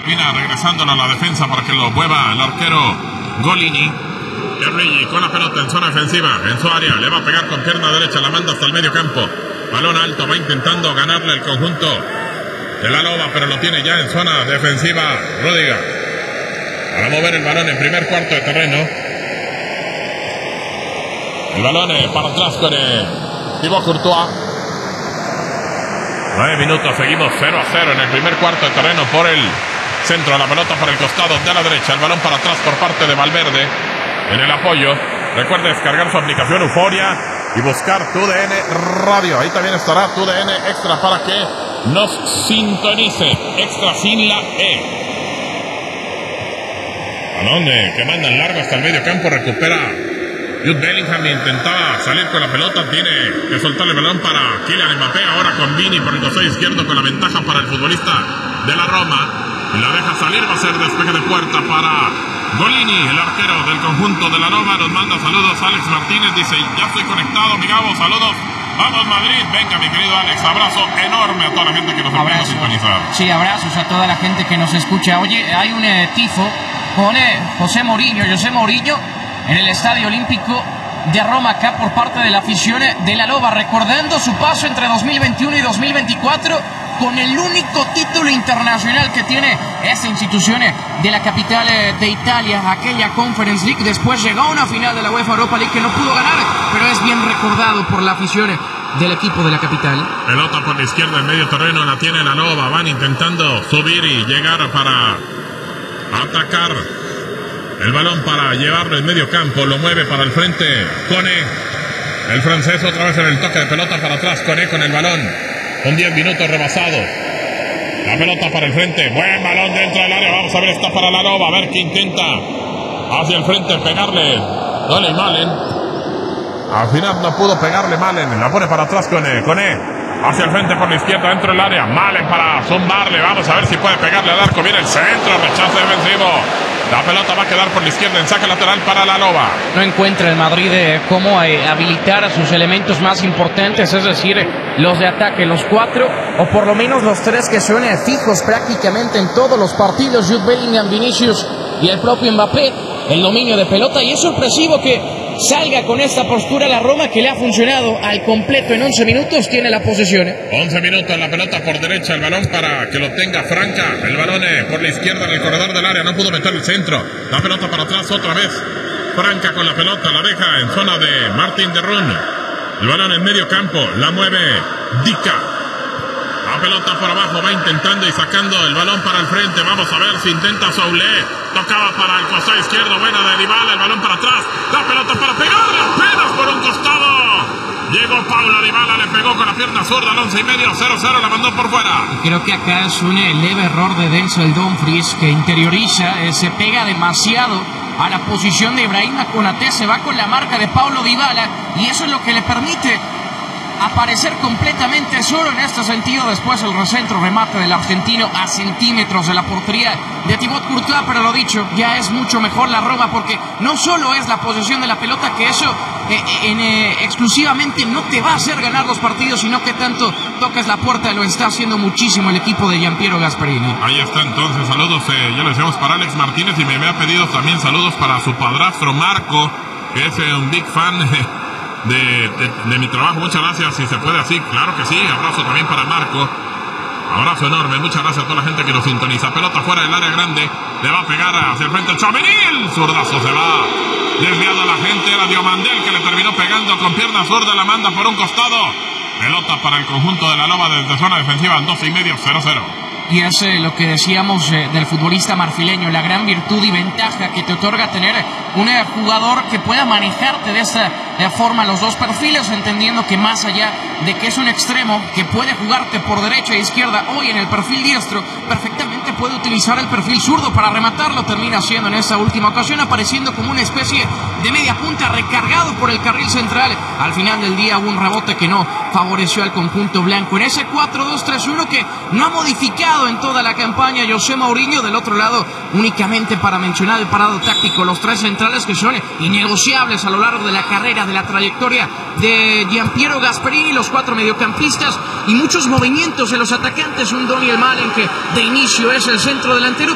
Pina regresándolo a la defensa para que lo mueva el arquero Golini. Guerrilli con la pelota en zona defensiva, en su área, le va a pegar con pierna derecha, la manda hasta el medio campo. Balón alto, va intentando ganarle el conjunto de la Loba, pero lo tiene ya en zona defensiva Rüdiger. Para mover el balón en primer cuarto de terreno. El balón para atrás con Thibaut Courtois. 9 minutos, seguimos 0-0 en el primer cuarto de terreno por el centro. La pelota por el costado de la derecha, el balón para atrás por parte de Valverde en el apoyo. Recuerde descargar su aplicación Euforia y buscar TUDN Radio. Ahí también estará TUDN Extra para que nos sintonice. Extra sin la E. Balón que mandan largo hasta el medio campo. Recupera Jude Bellingham, intentaba salir con la pelota. Tiene que soltar el balón para Kylian Mbappé. Ahora con Vini por el costado izquierdo con la ventaja para el futbolista de la Roma. Y la deja salir, va a ser despeje de puerta para Golini, el arquero del conjunto de la Roma. Nos manda saludos Alex Martínez, dice: ya estoy conectado, mi Gabo, saludos. Vamos Madrid, venga mi querido Alex, abrazo enorme a toda la gente que nos empieza a sintonizar. Sí, abrazos a toda la gente que nos escucha. Oye, hay un tifo con José Mourinho en el Estadio Olímpico de Roma, acá por parte de la afición de la Loba, recordando su paso entre 2021 y 2024 con el único título internacional que tiene esta institución de la capital de Italia, aquella Conference League. Después llegó a una final de la UEFA Europa League que no pudo ganar, pero es bien recordado por la afición del equipo de la capital. Pelota por la izquierda en medio terreno, la tiene la Loba, van intentando subir y llegar para atacar. El balón para llevarlo en medio campo, lo mueve para el frente Koné, el francés, otra vez en el toque de pelota para atrás. Koné con el balón, con 10 minutos rebasados. La pelota para el frente, buen balón dentro del área, vamos a ver, está para la Loba, a ver qué intenta hacia el frente pegarle Dolly Malen. Al final no pudo pegarle Malen, la pone para atrás Koné, hacia el frente por la izquierda dentro del área, Malen para zumbarle, vamos a ver si puede pegarle al arco, viene el centro, rechazo defensivo. La pelota va a quedar por la izquierda en saque lateral para la Loba. No encuentra el Madrid cómo habilitar a sus elementos más importantes, es decir, los de ataque, los 4, o por lo menos los 3 que son fijos prácticamente en todos los partidos: Jude Bellingham, Vinicius y el propio Mbappé. El dominio de pelota, y es sorpresivo que salga con esta postura la Roma, que le ha funcionado al completo. En 11 minutos tiene la posesión. 11 minutos, la pelota por derecha, el balón para que lo tenga Franca. El balón por la izquierda en el corredor del área, no pudo meter el centro. La pelota para atrás otra vez. Franca con la pelota, la deja en zona de Martin de Roon. El balón en medio campo, la mueve Dica. La pelota por abajo, va intentando y sacando el balón para el frente. Vamos a ver si intenta Soulé. Tocaba para el costado izquierdo, buena de Dybala, el balón para atrás. La pelota para pegarle apenas por un costado. Llegó Paulo Dybala, le pegó con la pierna zurda al 11 y medio, 0-0, la mandó por fuera. Creo que acá es un leve error de Denzel Dumfries, que interioriza, se pega demasiado a la posición de Ibrahima Konaté, se va con la marca de Paulo Dybala, y eso es lo que le permite aparecer completamente solo en este sentido. Después el recentro, remate del argentino a centímetros de la portería de Thibaut Courtois, pero lo dicho, ya es mucho mejor la Roma, porque no solo es la posesión de la pelota, que eso exclusivamente no te va a hacer ganar los partidos, sino que tanto toques la puerta, lo está haciendo muchísimo el equipo de Gianpiero Gasperini. Ahí está entonces, saludos, ya lo decíamos, para Alex Martínez, y me había pedido también saludos para su padrastro Marco, que es un big fan de mi trabajo. Muchas gracias, si se puede así, claro que sí. Abrazo también para Marco, abrazo enorme, muchas gracias a toda la gente que nos sintoniza. Pelota fuera del área grande, le va a pegar hacia el frente el Tchouaméni, el zurdazo se va desviado a la gente, era Diomandel que le terminó pegando con pierna zurda, la manda por un costado. Pelota para el conjunto de la Loba desde zona defensiva, al 12 y medio, 0-0. Y es lo que decíamos del futbolista marfileño, la gran virtud y ventaja que te otorga tener un jugador que pueda manejarte de esta forma los dos perfiles, entendiendo que más allá de que es un extremo que puede jugarte por derecha e izquierda, hoy en el perfil diestro perfectamente puede utilizar el perfil zurdo para rematarlo. Termina siendo en esta última ocasión apareciendo como una especie de media punta recargado por el carril central. Al final del día hubo un rebote que no favoreció al conjunto blanco en ese 4-2-3-1 que no ha modificado en toda la campaña José Mourinho. Del otro lado, únicamente para mencionar el parado táctico, los 3 centrales que son innegociables a lo largo de la carrera, de la trayectoria de Gianpiero Gasperini, los 4 mediocampistas y muchos movimientos en los atacantes. Un Daniel Malen que de inicio es el centro delantero,